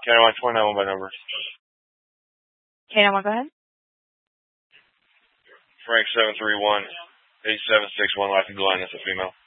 K91 29 by number. K91, go ahead. Frank 731 8761, Life and Glen, that's a female.